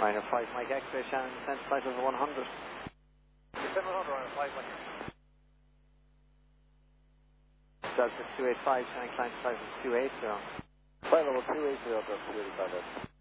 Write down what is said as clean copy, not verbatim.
Minor 5 Mike X-ray, Shannon, descent flight over 100. Descent 100, Minor 5 Mike. Delta 285, Shannon, climb flight over 280. Flight level 280, Delta 285.